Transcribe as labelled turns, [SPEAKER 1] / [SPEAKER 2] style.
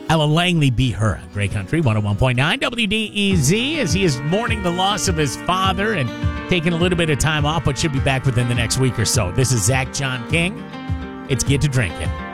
[SPEAKER 1] Alan Langley beat her on Grey Country 101.9 WDEZ as he is mourning the loss of his father and taking a little bit of time off, but should be back within the next week or so. This is Zach John King. It's Get to Drinking.